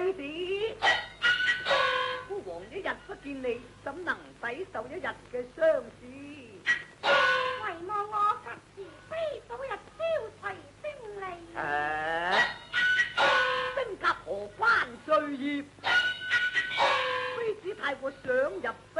貴子，父王一日不見你，怎能抵受一日嘅傷事？ 唯望我及時飛早日消除兵利。 升格何關歲月？妃子太過想入